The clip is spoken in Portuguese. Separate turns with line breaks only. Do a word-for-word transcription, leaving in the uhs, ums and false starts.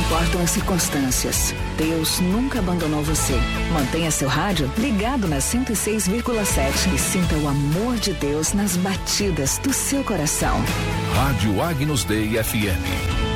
importam as circunstâncias, Deus nunca abandonou você. Mantenha seu rádio ligado na cento e seis vírgula sete e sinta o amor de Deus nas batidas do seu coração.
Rádio Agnus Dei F M.